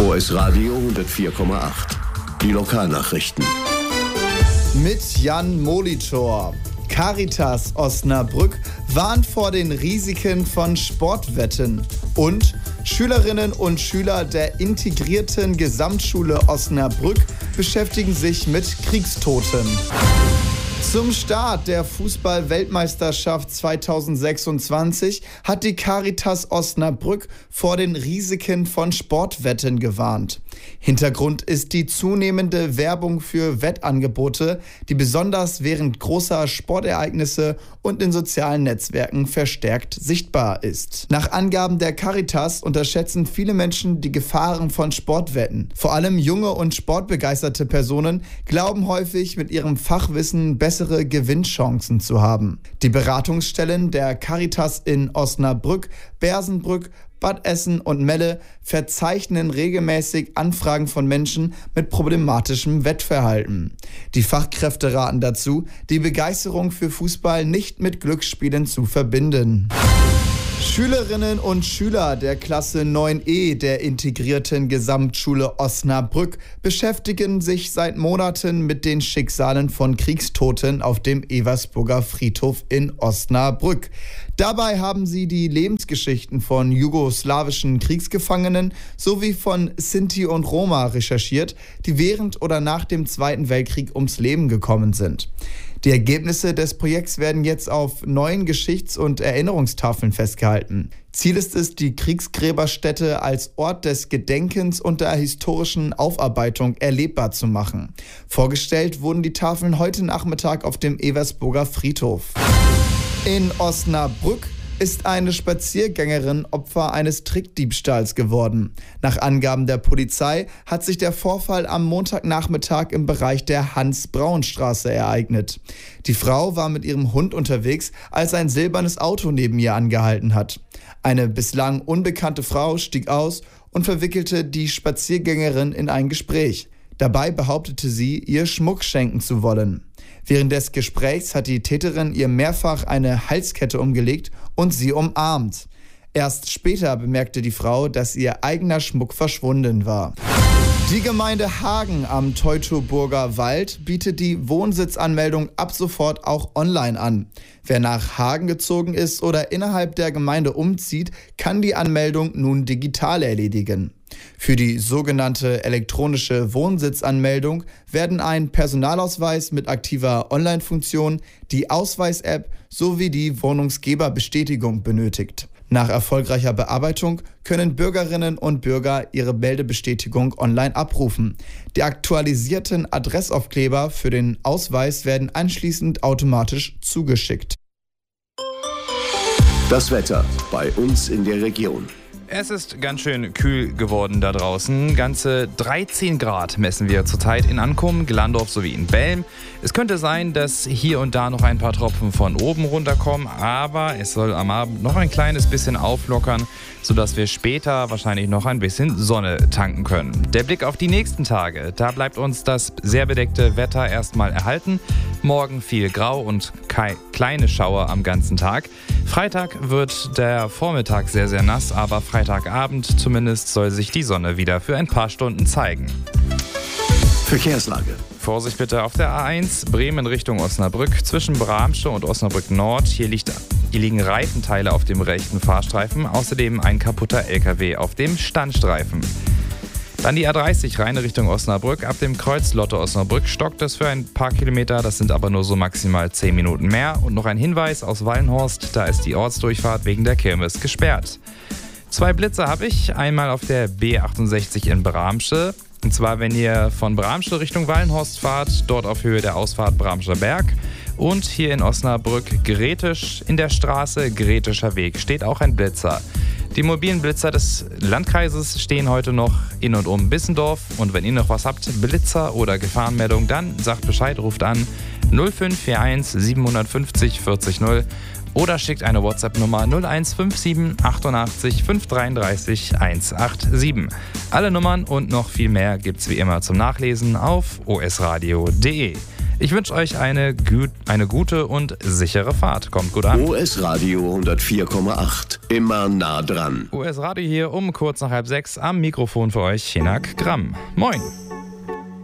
OS Radio 104,8. Die Lokalnachrichten. Mit Jan Molitor. Caritas Osnabrück warnt vor den Risiken von Sportwetten. Und Schülerinnen und Schüler der integrierten Gesamtschule Osnabrück beschäftigen sich mit Kriegstoten. Zum Start der Fußball-Weltmeisterschaft 2026 hat die Caritas Osnabrück vor den Risiken von Sportwetten gewarnt. Hintergrund ist die zunehmende Werbung für Wettangebote, die besonders während großer Sportereignisse und in sozialen Netzwerken verstärkt sichtbar ist. Nach Angaben der Caritas unterschätzen viele Menschen die Gefahren von Sportwetten. Vor allem junge und sportbegeisterte Personen glauben häufig, mit ihrem Fachwissen bessere Gewinnchancen zu haben. Die Beratungsstellen der Caritas in Osnabrück, Bersenbrück, Bad Essen und Melle verzeichnen regelmäßig Anfragen von Menschen mit problematischem Wettverhalten. Die Fachkräfte raten dazu, die Begeisterung für Fußball nicht mit Glücksspielen zu verbinden. Schülerinnen und Schüler der Klasse 9e der integrierten Gesamtschule Osnabrück beschäftigen sich seit Monaten mit den Schicksalen von Kriegstoten auf dem Eversburger Friedhof in Osnabrück. Dabei haben sie die Lebensgeschichten von jugoslawischen Kriegsgefangenen sowie von Sinti und Roma recherchiert, die während oder nach dem Zweiten Weltkrieg ums Leben gekommen sind. Die Ergebnisse des Projekts werden jetzt auf neuen Geschichts- und Erinnerungstafeln festgehalten. Ziel ist es, die Kriegsgräberstätte als Ort des Gedenkens und der historischen Aufarbeitung erlebbar zu machen. Vorgestellt wurden die Tafeln heute Nachmittag auf dem Eversburger Friedhof. In Osnabrück ist eine Spaziergängerin Opfer eines Trickdiebstahls geworden. Nach Angaben der Polizei hat sich der Vorfall am Montagnachmittag im Bereich der Hans-Braun-Straße ereignet. Die Frau war mit ihrem Hund unterwegs, als ein silbernes Auto neben ihr angehalten hat. Eine bislang unbekannte Frau stieg aus und verwickelte die Spaziergängerin in ein Gespräch. Dabei behauptete sie, ihr Schmuck schenken zu wollen. Während des Gesprächs hat die Täterin ihr mehrfach eine Halskette umgelegt und sie umarmt. Erst später bemerkte die Frau, dass ihr eigener Schmuck verschwunden war. Die Gemeinde Hagen am Teutoburger Wald bietet die Wohnsitzanmeldung ab sofort auch online an. Wer nach Hagen gezogen ist oder innerhalb der Gemeinde umzieht, kann die Anmeldung nun digital erledigen. Für die sogenannte elektronische Wohnsitzanmeldung werden ein Personalausweis mit aktiver Online-Funktion, die Ausweis-App sowie die Wohnungsgeberbestätigung benötigt. Nach erfolgreicher Bearbeitung können Bürgerinnen und Bürger ihre Meldebestätigung online abrufen. Die aktualisierten Adressaufkleber für den Ausweis werden anschließend automatisch zugeschickt. Das Wetter bei uns in der Region. Es ist ganz schön kühl geworden da draußen. Ganze 13 Grad messen wir zurzeit in Ankum, Glandorf sowie in Belm. Es könnte sein, dass hier und da noch ein paar Tropfen von oben runterkommen, aber es soll am Abend noch ein kleines bisschen auflockern, sodass wir später wahrscheinlich noch ein bisschen Sonne tanken können. Der Blick auf die nächsten Tage, da bleibt uns das sehr bedeckte Wetter erstmal erhalten. Morgen viel Grau und kleine Schauer am ganzen Tag. Freitag wird der Vormittag sehr, sehr nass, aber Freitagabend zumindest soll sich die Sonne wieder für ein paar Stunden zeigen. Verkehrslage. Vorsicht bitte auf der A1 Bremen Richtung Osnabrück zwischen Bramsche und Osnabrück Nord. Hier liegen Reifenteile auf dem rechten Fahrstreifen, außerdem ein kaputter LKW auf dem Standstreifen. Dann die A30 Rheine Richtung Osnabrück. Ab dem Kreuz Lotte Osnabrück stockt es für ein paar Kilometer. Das sind aber nur so maximal 10 Minuten mehr. Und noch ein Hinweis aus Wallenhorst. Da ist die Ortsdurchfahrt wegen der Kirmes gesperrt. 2 Blitzer habe ich. Einmal auf der B68 in Bramsche. Und zwar, wenn ihr von Bramsche Richtung Wallenhorst fahrt, dort auf Höhe der Ausfahrt Bramscher Berg. Und hier in Osnabrück Gretisch in der Straße, Gretischer Weg, steht auch ein Blitzer. Die mobilen Blitzer des Landkreises stehen heute noch in und um Bissendorf. Und wenn ihr noch was habt, Blitzer oder Gefahrenmeldung, dann sagt Bescheid, ruft an 0541 750 40 0 oder schickt eine WhatsApp-Nummer 0157 88 533 187. Alle Nummern und noch viel mehr gibt's wie immer zum Nachlesen auf osradio.de. Ich wünsche euch eine gute und sichere Fahrt. Kommt gut an. US Radio 104,8. Immer nah dran. US Radio hier um kurz nach 5:30 am Mikrofon für euch, Hinak Gramm. Moin.